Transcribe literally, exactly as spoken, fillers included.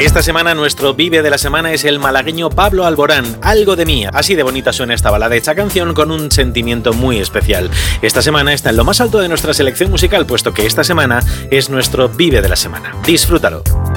Esta semana nuestro Vive de la Semana es el malagueño Pablo Alborán, Algo de mí. Así de bonita suena esta balada hecha canción con un sentimiento muy especial. Esta semana está en lo más alto de nuestra selección musical, puesto que esta semana es nuestro Vive de la Semana. Disfrútalo.